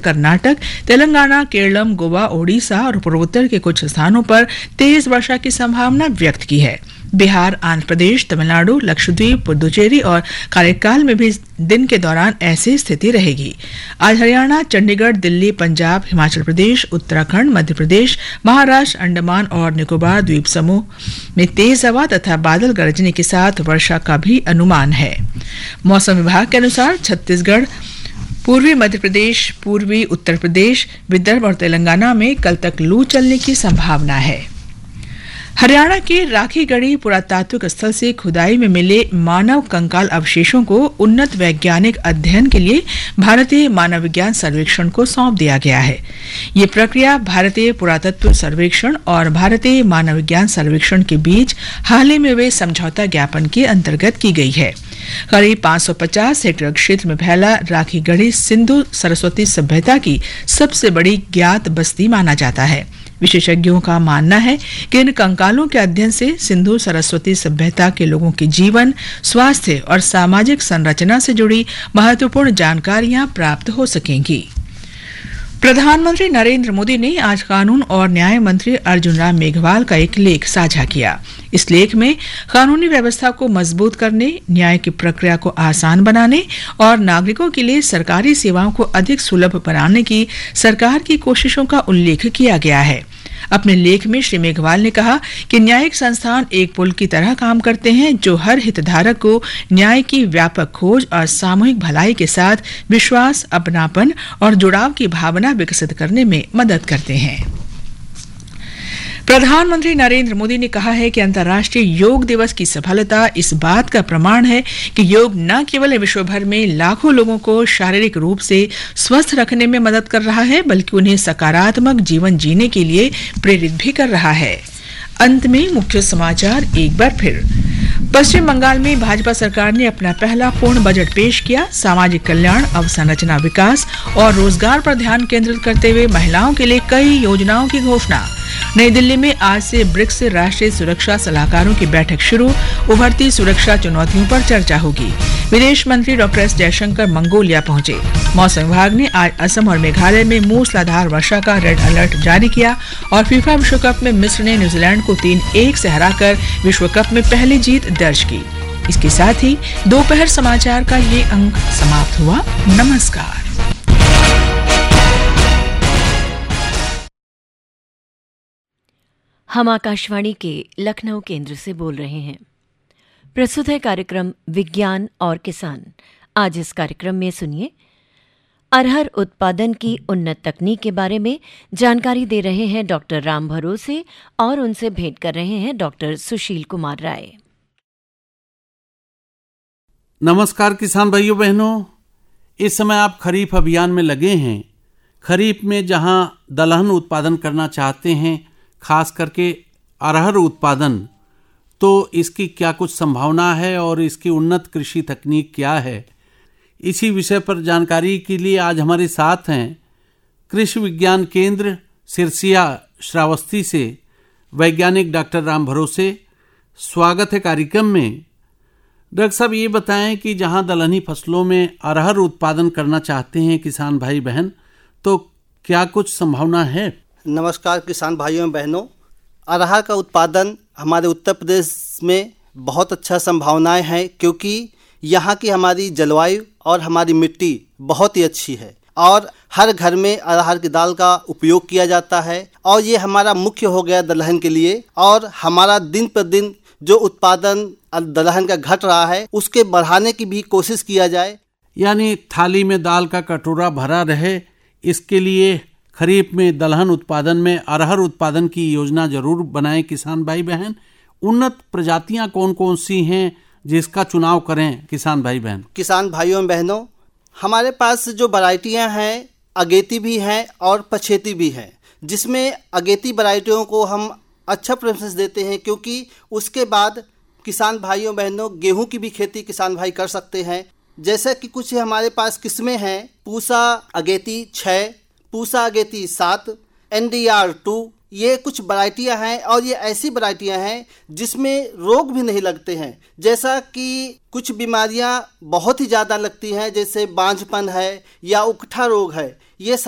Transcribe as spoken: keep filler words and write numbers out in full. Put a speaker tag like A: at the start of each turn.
A: कर्नाटक, तेलंगाना, केरलम, गोवा, ओडिशा और पूर्वोत्तर के कुछ स्थानों पर तेज वर्षा की संभावना व्यक्त की है। बिहार, आंध्र प्रदेश, तमिलनाडु, लक्षद्वीप, पुडुचेरी और कारेकाल में भी दिन के दौरान ऐसी स्थिति रहेगी। आज हरियाणा, चंडीगढ़, दिल्ली, पंजाब, हिमाचल प्रदेश, उत्तराखंड, मध्य प्रदेश, महाराष्ट्र, अंडमान और निकोबार द्वीप समूह में तेज हवा तथा बादल गरजने के साथ वर्षा का भी अनुमान है। मौसम विभाग के अनुसार छत्तीसगढ़, पूर्वी मध्य प्रदेश, पूर्वी उत्तर प्रदेश, विदर्भ और तेलंगाना में कल तक लू चलने की संभावना है। हरियाणा के राखीगढ़ी पुरातात्विक स्थल से खुदाई में मिले मानव कंकाल अवशेषों को उन्नत वैज्ञानिक अध्ययन के लिए भारतीय मानव विज्ञान सर्वेक्षण को सौंप दिया गया है। ये प्रक्रिया भारतीय पुरातत्व सर्वेक्षण और भारतीय मानव विज्ञान सर्वेक्षण के बीच हाल ही में हुए समझौता ज्ञापन के अंतर्गत की गई है। करीब पाँच सौ पचास हेक्टेयर क्षेत्र में फैला राखीगढ़ी सिंधु सरस्वती सभ्यता की सबसे बड़ी ज्ञात बस्ती माना जाता है। विशेषज्ञों का मानना है कि इन कंकालों के अध्ययन से सिंधु सरस्वती सभ्यता के लोगों के जीवन, स्वास्थ्य और सामाजिक संरचना से जुड़ी महत्वपूर्ण जानकारियां प्राप्त हो सकेंगी। प्रधानमंत्री नरेंद्र मोदी ने आज कानून और न्याय मंत्री अर्जुन राम मेघवाल का एक लेख साझा किया। इस लेख में कानूनी व्यवस्था को मजबूत करने, न्याय की प्रक्रिया को आसान बनाने और नागरिकों के लिए सरकारी सेवाओं को अधिक सुलभ बनाने की सरकार की कोशिशों का उल्लेख किया गया है। अपने लेख में श्री मेघवाल ने कहा कि न्यायिक संस्थान एक पुल की तरह काम करते हैं जो हर हितधारक को न्याय की व्यापक खोज और सामूहिक भलाई के साथ विश्वास, अपनापन और जुड़ाव की भावना विकसित करने में मदद करते हैं। प्रधानमंत्री नरेंद्र मोदी ने कहा है कि अंतर्राष्ट्रीय योग दिवस की सफलता इस बात का प्रमाण है कि योग न केवल विश्व भर में लाखों लोगों को शारीरिक रूप से स्वस्थ रखने में मदद कर रहा है, बल्कि उन्हें सकारात्मक जीवन जीने के लिए प्रेरित भी कर रहा है। अंत में मुख्य समाचार एक बार फिर। पश्चिम बंगाल में भाजपा सरकार ने अपना पहला पूर्ण बजट पेश किया। सामाजिक कल्याण, अवसंरचना विकास और रोजगार पर ध्यान केंद्रित करते हुए महिलाओं के लिए कई योजनाओं की घोषणा। नई दिल्ली में आज से ब्रिक्स राष्ट्रीय सुरक्षा सलाहकारों की बैठक शुरू। उभरती सुरक्षा चुनौतियों पर चर्चा होगी। विदेश मंत्री डॉक्टर एस जयशंकर मंगोलिया पहुंचे। मौसम विभाग ने आज असम और मेघालय में मूसलाधार वर्षा का रेड अलर्ट जारी किया और फीफा विश्व कप में मिस्र ने न्यूजीलैंड को तीन एक से हराकर विश्व कप में पहली जीत दर्ज की। इसके साथ ही दोपहर समाचार का ये अंक समाप्त हुआ। नमस्कार।
B: हम आकाशवाणी के लखनऊ केंद्र से बोल रहे हैं। प्रस्तुत है कार्यक्रम विज्ञान और किसान। आज इस कार्यक्रम में सुनिए अरहर उत्पादन की उन्नत तकनीक के बारे में जानकारी दे रहे हैं डॉक्टर राम भरोसे और उनसे भेंट कर रहे हैं डॉक्टर सुशील कुमार राय।
C: नमस्कार किसान भाइयों बहनों, इस समय आप खरीफ अभियान में लगे हैं। खरीफ में जहां दलहन उत्पादन करना चाहते हैं, खास करके अरहर उत्पादन, तो इसकी क्या कुछ संभावना है और इसकी उन्नत कृषि तकनीक क्या है, इसी विषय पर जानकारी के लिए आज हमारे साथ हैं कृषि विज्ञान केंद्र सिरसिया श्रावस्ती से वैज्ञानिक डॉक्टर राम भरोसे। स्वागत है कार्यक्रम में। डॉक्टर साहब, ये बताएं कि जहां दलहनी फसलों में अरहर उत्पादन करना चाहते हैं किसान भाई बहन, तो क्या कुछ संभावना है?
D: नमस्कार किसान भाइयों बहनों, अरहर का उत्पादन हमारे उत्तर प्रदेश में बहुत अच्छा संभावनाएं हैं, क्योंकि यहाँ की हमारी जलवायु और हमारी मिट्टी बहुत ही अच्छी है और हर घर में अरहर की दाल का उपयोग किया जाता है और ये हमारा मुख्य हो गया दलहन के लिए। और हमारा दिन पर दिन जो उत्पादन दलहन का घट रहा है, उसके बढ़ाने की भी कोशिश किया जाए।
C: यानी थाली में दाल का कटोरा भरा रहे, इसके लिए खरीफ में दलहन उत्पादन में अरहर उत्पादन की योजना जरूर बनाएं किसान भाई बहन। उन्नत प्रजातियां कौन कौन सी हैं जिसका चुनाव करें किसान भाई बहन? किसान
D: भाइयों बहनों, हमारे पास जो वैरायटियां हैं, अगेती भी हैं और पछेती भी हैं, जिसमें अगेती वैरायटियों को हम अच्छा प्रेफरेंस देते हैं, क्योंकि उसके बाद किसान भाइयों बहनों गेहूं की भी खेती किसान भाई कर सकते हैं। जैसे कि कुछ हमारे पास किस्में हैं, पूसा अगेती छः, पूसा अगेती सात, एन डी आर टू, ये कुछ वैरायटियां हैं और ये ऐसी वैरायटियां हैं जिसमें रोग भी नहीं लगते हैं। जैसा कि कुछ बीमारियां बहुत ही ज़्यादा लगती हैं, जैसे बांझपन है या उकठा रोग है, ये